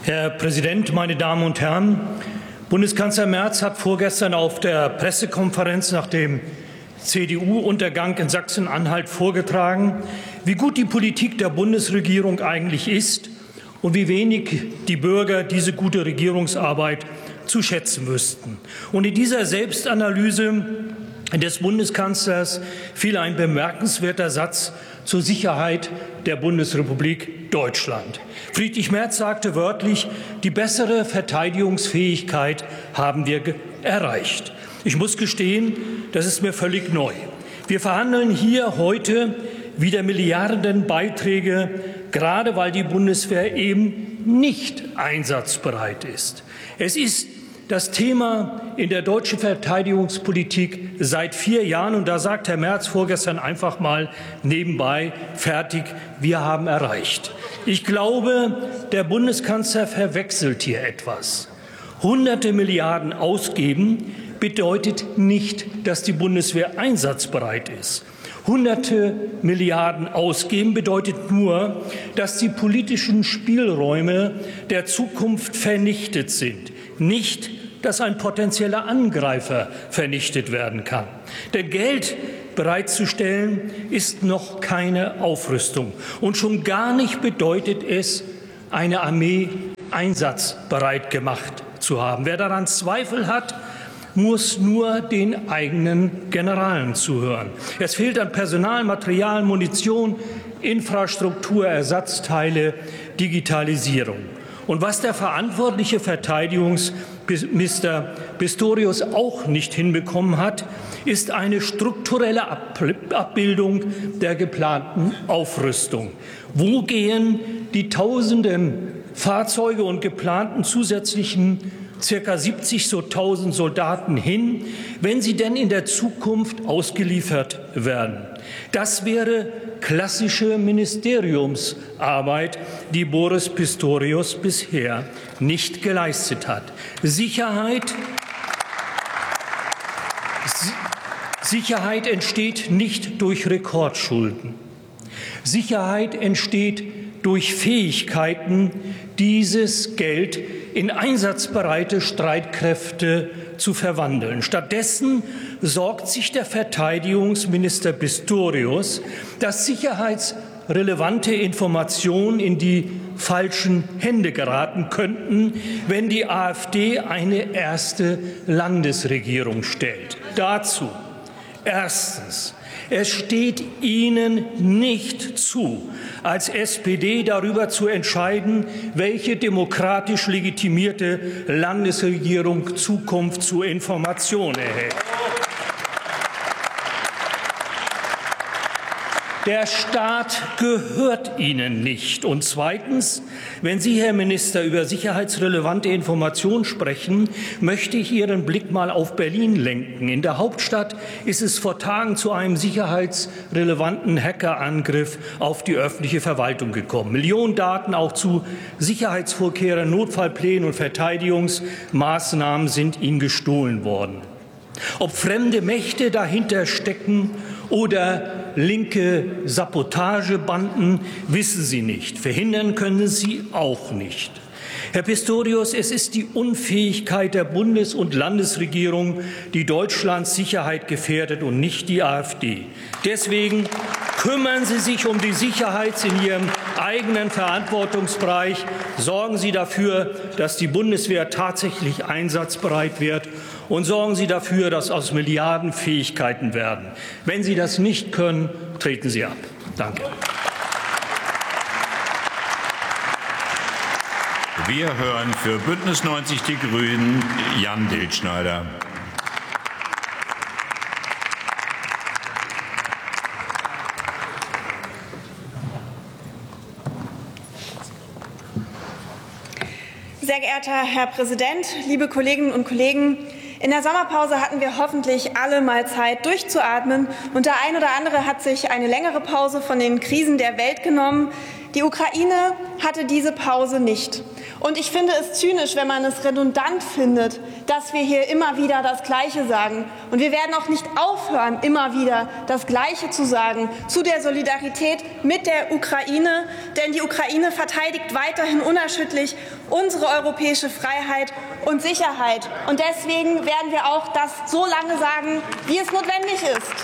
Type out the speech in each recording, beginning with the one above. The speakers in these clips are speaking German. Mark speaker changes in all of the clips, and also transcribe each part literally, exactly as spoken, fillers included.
Speaker 1: Herr Präsident, meine Damen und Herren! Bundeskanzler Merz hat vorgestern auf der Pressekonferenz nach dem C D U-Untergang in Sachsen-Anhalt vorgetragen, wie gut die Politik der Bundesregierung eigentlich ist und wie wenig die Bürger diese gute Regierungsarbeit zu schätzen wüssten. Und in dieser Selbstanalyse des Bundeskanzlers fiel ein bemerkenswerter Satz zur Sicherheit der Bundesrepublik Deutschland. Friedrich Merz sagte wörtlich, die bessere Verteidigungsfähigkeit haben wir erreicht. Ich muss gestehen, das ist mir völlig neu. Wir verhandeln hier heute wieder Milliardenbeiträge, gerade weil die Bundeswehr eben nicht einsatzbereit ist. Es ist das Thema in der deutschen Verteidigungspolitik seit vier Jahren. Und da sagt Herr Merz vorgestern einfach mal nebenbei, fertig, wir haben erreicht. Ich glaube, der Bundeskanzler verwechselt hier etwas. Hunderte Milliarden ausgeben bedeutet nicht, dass die Bundeswehr einsatzbereit ist. Hunderte Milliarden ausgeben bedeutet nur, dass die politischen Spielräume der Zukunft vernichtet sind. Nicht, dass ein potenzieller Angreifer vernichtet werden kann. Denn Geld bereitzustellen ist noch keine Aufrüstung. Und schon gar nicht bedeutet es, eine Armee einsatzbereit gemacht zu haben. Wer daran Zweifel hat, muss nur den eigenen Generalen zuhören. Es fehlt an Personal, Material, Munition, Infrastruktur, Ersatzteile, Digitalisierung. Und was der verantwortliche Verteidigungsminister Pistorius auch nicht hinbekommen hat, ist eine strukturelle Abbildung der geplanten Aufrüstung. Wo gehen die tausenden Fahrzeuge und geplanten zusätzlichen circa siebzig so tausend Soldaten hin, wenn sie denn in der Zukunft ausgeliefert werden? Das wäre klassische Ministeriumsarbeit, die Boris Pistorius bisher nicht geleistet hat. Sicherheit, Sicherheit entsteht nicht durch Rekordschulden. Sicherheit entsteht durch Fähigkeiten, dieses Geld in einsatzbereite Streitkräfte zu verwandeln. Stattdessen sorgt sich der Verteidigungsminister Pistorius, dass sicherheitsrelevante Informationen in die falschen Hände geraten könnten, wenn die AfD eine erste Landesregierung stellt. Dazu erstens: Es steht Ihnen nicht zu, als S P D darüber zu entscheiden, welche demokratisch legitimierte Landesregierung Zukunft zu Informationen erhält. Der Staat gehört Ihnen nicht. Und zweitens, wenn Sie, Herr Minister, über sicherheitsrelevante Informationen sprechen, möchte ich Ihren Blick mal auf Berlin lenken. In der Hauptstadt ist es vor Tagen zu einem sicherheitsrelevanten Hackerangriff auf die öffentliche Verwaltung gekommen. Millionen Daten auch zu Sicherheitsvorkehrungen, Notfallplänen und Verteidigungsmaßnahmen sind Ihnen gestohlen worden. Ob fremde Mächte dahinter stecken oder linke Sabotagebanden, wissen Sie nicht. Verhindern können Sie auch nicht. Herr Pistorius, es ist die Unfähigkeit der Bundes- und Landesregierung, die Deutschlands Sicherheit gefährdet, und nicht die AfD. Deswegen kümmern Sie sich um die Sicherheit in Ihrem eigenen Verantwortungsbereich. Sorgen Sie dafür, dass die Bundeswehr tatsächlich einsatzbereit wird. Und sorgen Sie dafür, dass aus Milliarden Fähigkeiten werden. Wenn Sie das nicht können, treten Sie ab. Danke.
Speaker 2: Wir hören für Bündnis neunzig Die Grünen Jan Diltschneider.
Speaker 3: Sehr geehrter Herr Präsident, liebe Kolleginnen und Kollegen! In der Sommerpause hatten wir hoffentlich alle mal Zeit, durchzuatmen. Und der ein oder andere hat sich eine längere Pause von den Krisen der Welt genommen. Die Ukraine hatte diese Pause nicht. Und ich finde es zynisch, wenn man es redundant findet, dass wir hier immer wieder das Gleiche sagen. Und wir werden auch nicht aufhören, immer wieder das Gleiche zu sagen zu der Solidarität mit der Ukraine. Denn die Ukraine verteidigt weiterhin unerschütterlich unsere europäische Freiheit und Sicherheit. Und deswegen werden wir auch das so lange sagen, wie es notwendig ist.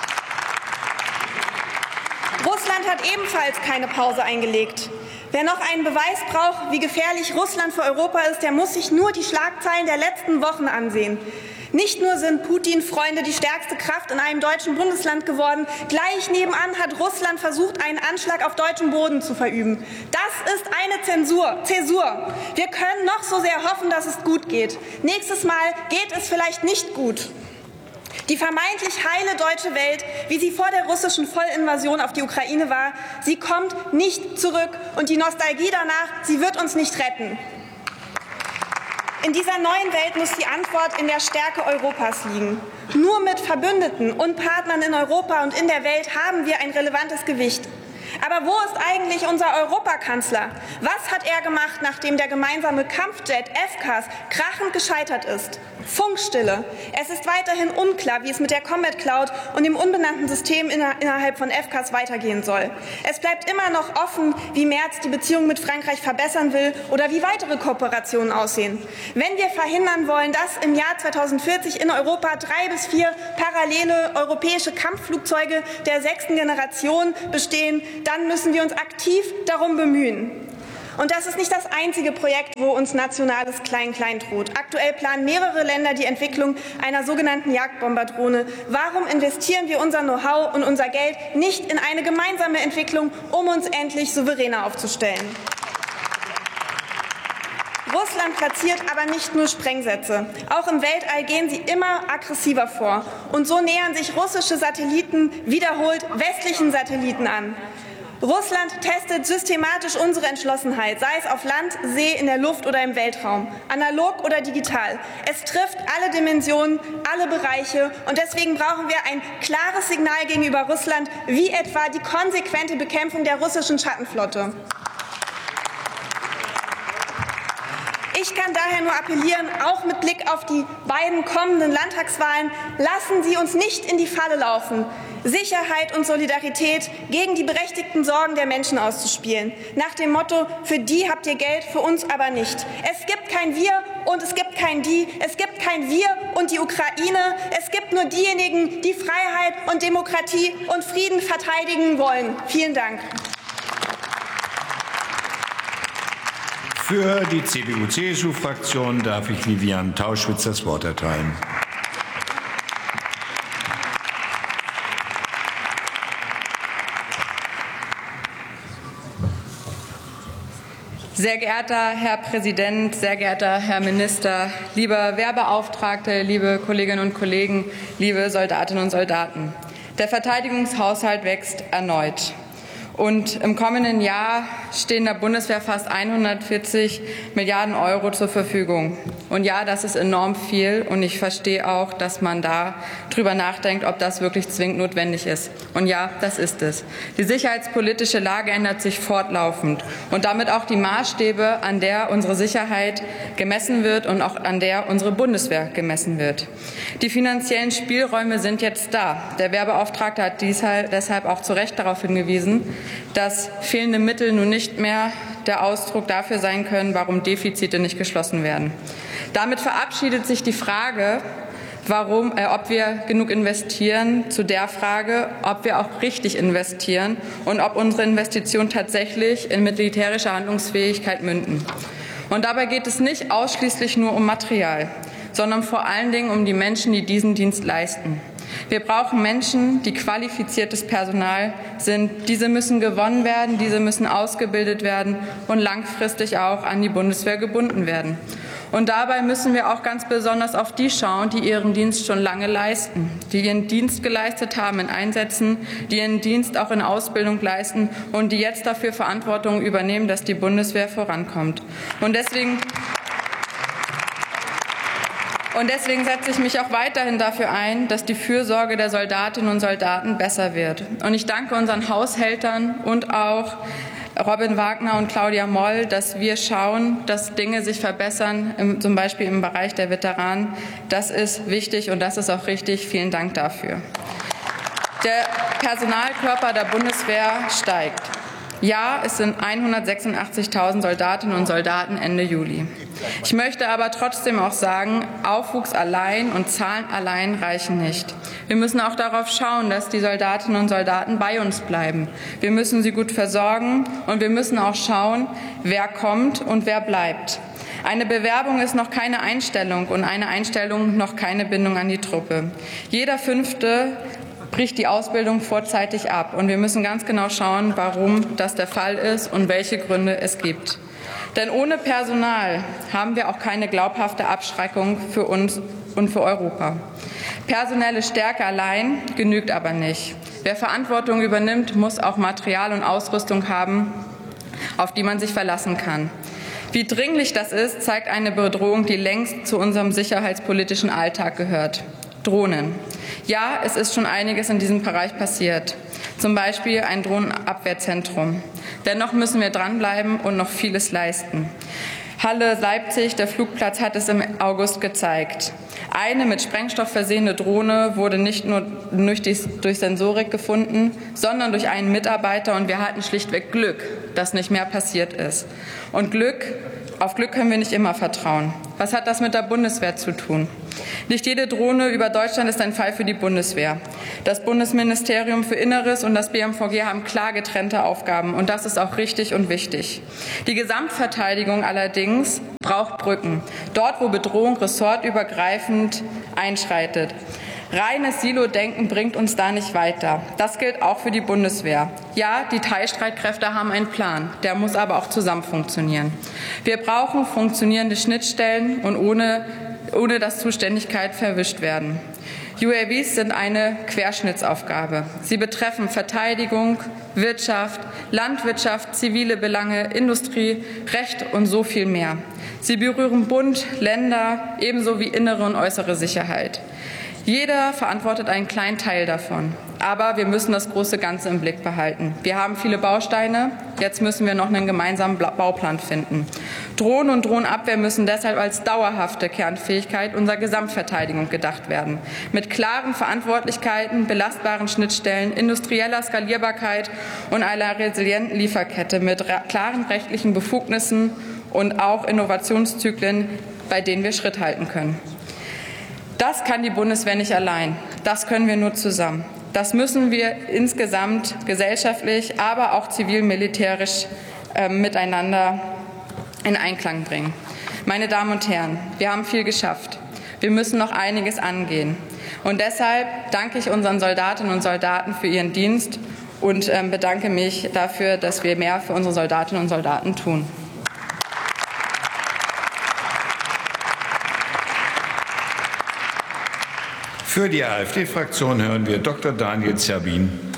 Speaker 3: Russland hat ebenfalls keine Pause eingelegt. Wer noch einen Beweis braucht, wie gefährlich Russland für Europa ist, der muss sich nur die Schlagzeilen der letzten Wochen ansehen. Nicht nur sind Putin-Freunde die stärkste Kraft in einem deutschen Bundesland geworden, gleich nebenan hat Russland versucht, einen Anschlag auf deutschem Boden zu verüben. Das ist eine Zensur, Zäsur. Wir können noch so sehr hoffen, dass es gut geht. Nächstes Mal geht es vielleicht nicht gut. Die vermeintlich heile deutsche Welt, wie sie vor der russischen Vollinvasion auf die Ukraine war, sie kommt nicht zurück. Und die Nostalgie danach, sie wird uns nicht retten. In dieser neuen Welt muss die Antwort in der Stärke Europas liegen. Nur mit Verbündeten und Partnern in Europa und in der Welt haben wir ein relevantes Gewicht. Aber wo ist eigentlich unser Europakanzler? Was hat er gemacht, nachdem der gemeinsame Kampfjet F CAS krachend gescheitert ist? Funkstille. Es ist weiterhin unklar, wie es mit der Combat Cloud und dem unbenannten System innerhalb von F CAS weitergehen soll. Es bleibt immer noch offen, wie Merz die Beziehung mit Frankreich verbessern will oder wie weitere Kooperationen aussehen. Wenn wir verhindern wollen, dass im Jahr zweitausendvierzig in Europa drei bis vier parallele europäische Kampfflugzeuge der sechsten Generation bestehen, dann müssen wir uns aktiv darum bemühen. Und das ist nicht das einzige Projekt, wo uns nationales Klein-Klein droht. Aktuell planen mehrere Länder die Entwicklung einer sogenannten Jagdbomberdrohne. Warum investieren wir unser Know-how und unser Geld nicht in eine gemeinsame Entwicklung, um uns endlich souveräner aufzustellen? Russland platziert aber nicht nur Sprengsätze. Auch im Weltall gehen sie immer aggressiver vor. Und so nähern sich russische Satelliten wiederholt westlichen Satelliten an. Russland testet systematisch unsere Entschlossenheit, sei es auf Land, See, in der Luft oder im Weltraum, analog oder digital. Es trifft alle Dimensionen, alle Bereiche. Und deswegen brauchen wir ein klares Signal gegenüber Russland, wie etwa die konsequente Bekämpfung der russischen Schattenflotte. Ich kann daher nur appellieren, auch mit Blick auf die beiden kommenden Landtagswahlen, lassen Sie uns nicht in die Falle laufen, Sicherheit und Solidarität gegen die berechtigten Sorgen der Menschen auszuspielen. Nach dem Motto, für die habt ihr Geld, für uns aber nicht. Es gibt kein Wir und es gibt kein Die. Es gibt kein Wir und die Ukraine. Es gibt nur diejenigen, die Freiheit und Demokratie und Frieden verteidigen wollen. Vielen Dank.
Speaker 2: Für die C D U C S U-Fraktion darf ich Vivian Tauschwitz das Wort erteilen.
Speaker 4: Sehr geehrter Herr Präsident, sehr geehrter Herr Minister, lieber Wehrbeauftragte, liebe Kolleginnen und Kollegen, liebe Soldatinnen und Soldaten. Der Verteidigungshaushalt wächst erneut. Und im kommenden Jahr stehen der Bundeswehr fast hundertvierzig Milliarden Euro zur Verfügung. Und ja, das ist enorm viel. Und ich verstehe auch, dass man da drüber nachdenkt, ob das wirklich zwingend notwendig ist. Und ja, das ist es. Die sicherheitspolitische Lage ändert sich fortlaufend. Und damit auch die Maßstäbe, an der unsere Sicherheit gemessen wird und auch an der unsere Bundeswehr gemessen wird. Die finanziellen Spielräume sind jetzt da. Der Wehrbeauftragte hat deshalb auch zu Recht darauf hingewiesen, dass fehlende Mittel nun nicht mehr der Ausdruck dafür sein können, warum Defizite nicht geschlossen werden. Damit verabschiedet sich die Frage, warum, äh, ob wir genug investieren, zu der Frage, ob wir auch richtig investieren und ob unsere Investitionen tatsächlich in militärische Handlungsfähigkeit münden. Und dabei geht es nicht ausschließlich nur um Material, sondern vor allen Dingen um die Menschen, die diesen Dienst leisten. Wir brauchen Menschen, die qualifiziertes Personal sind. Diese müssen gewonnen werden, diese müssen ausgebildet werden und langfristig auch an die Bundeswehr gebunden werden. Und dabei müssen wir auch ganz besonders auf die schauen, die ihren Dienst schon lange leisten, die ihren Dienst geleistet haben in Einsätzen, die ihren Dienst auch in Ausbildung leisten und die jetzt dafür Verantwortung übernehmen, dass die Bundeswehr vorankommt. Und deswegen Und deswegen setze ich mich auch weiterhin dafür ein, dass die Fürsorge der Soldatinnen und Soldaten besser wird. Und ich danke unseren Haushältern und auch Robin Wagner und Claudia Moll, dass wir schauen, dass Dinge sich verbessern, im, zum Beispiel im Bereich der Veteranen. Das ist wichtig und das ist auch richtig. Vielen Dank dafür. Der Personalkörper der Bundeswehr steigt. Ja, es sind hundertsechsundachtzigtausend Soldatinnen und Soldaten Ende Juli. Ich möchte aber trotzdem auch sagen, Aufwuchs allein und Zahlen allein reichen nicht. Wir müssen auch darauf schauen, dass die Soldatinnen und Soldaten bei uns bleiben. Wir müssen sie gut versorgen und wir müssen auch schauen, wer kommt und wer bleibt. Eine Bewerbung ist noch keine Einstellung und eine Einstellung noch keine Bindung an die Truppe. Jeder Fünfte bricht die Ausbildung vorzeitig ab. Und wir müssen ganz genau schauen, warum das der Fall ist und welche Gründe es gibt. Denn ohne Personal haben wir auch keine glaubhafte Abschreckung für uns und für Europa. Personelle Stärke allein genügt aber nicht. Wer Verantwortung übernimmt, muss auch Material und Ausrüstung haben, auf die man sich verlassen kann. Wie dringlich das ist, zeigt eine Bedrohung, die längst zu unserem sicherheitspolitischen Alltag gehört. Drohnen. Ja, es ist schon einiges in diesem Bereich passiert. Zum Beispiel ein Drohnenabwehrzentrum. Dennoch müssen wir dranbleiben und noch vieles leisten. Halle Leipzig, der Flugplatz, hat es im August gezeigt. Eine mit Sprengstoff versehene Drohne wurde nicht nur durch, die, durch Sensorik gefunden, sondern durch einen Mitarbeiter. Und wir hatten schlichtweg Glück, dass nicht mehr passiert ist. Und Glück, auf Glück können wir nicht immer vertrauen. Was hat das mit der Bundeswehr zu tun? Nicht jede Drohne über Deutschland ist ein Fall für die Bundeswehr. Das Bundesministerium für Inneres und das B M V G haben klar getrennte Aufgaben. Und das ist auch richtig und wichtig. Die Gesamtverteidigung allerdings braucht Brücken. Dort, wo Bedrohung ressortübergreifend einschreitet. Reines Silo-Denken bringt uns da nicht weiter. Das gilt auch für die Bundeswehr. Ja, die Teilstreitkräfte haben einen Plan. Der muss aber auch zusammen funktionieren. Wir brauchen funktionierende Schnittstellen und ohne, ohne dass Zuständigkeit verwischt werden. U A Vs sind eine Querschnittsaufgabe. Sie betreffen Verteidigung, Wirtschaft, Landwirtschaft, zivile Belange, Industrie, Recht und so viel mehr. Sie berühren Bund, Länder, ebenso wie innere und äußere Sicherheit. Jeder verantwortet einen kleinen Teil davon. Aber wir müssen das große Ganze im Blick behalten. Wir haben viele Bausteine. Jetzt müssen wir noch einen gemeinsamen Bauplan finden. Drohnen und Drohnenabwehr müssen deshalb als dauerhafte Kernfähigkeit unserer Gesamtverteidigung gedacht werden. Mit klaren Verantwortlichkeiten, belastbaren Schnittstellen, industrieller Skalierbarkeit und einer resilienten Lieferkette mit klaren rechtlichen Befugnissen und auch Innovationszyklen, bei denen wir Schritt halten können. Das kann die Bundeswehr nicht allein. Das können wir nur zusammen. Das müssen wir insgesamt gesellschaftlich, aber auch zivil-militärisch äh, miteinander in Einklang bringen. Meine Damen und Herren, wir haben viel geschafft. Wir müssen noch einiges angehen. Und deshalb danke ich unseren Soldatinnen und Soldaten für ihren Dienst und äh, bedanke mich dafür, dass wir mehr für unsere Soldatinnen und Soldaten tun.
Speaker 2: Für die AfD-Fraktion hören wir Doktor Daniel Zerbin.